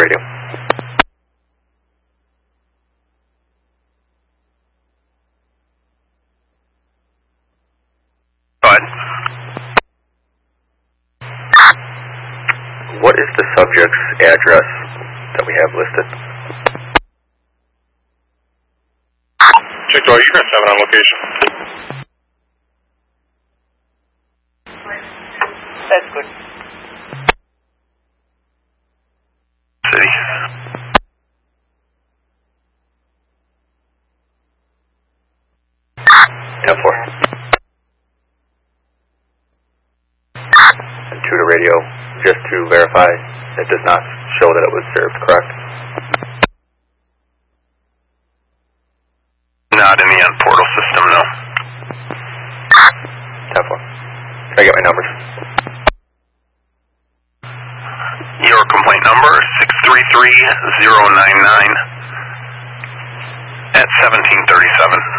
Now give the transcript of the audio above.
radio. Go ahead. What is the subject's address that we have listed? Check to all units, 7 on location. That's good. City. Ten four. And 2 to radio, just to verify, it does not show that it was served, correct? Not in the end portal system, no. 10 4. Can I get my numbers? Your complaint number, 633099 at 1737.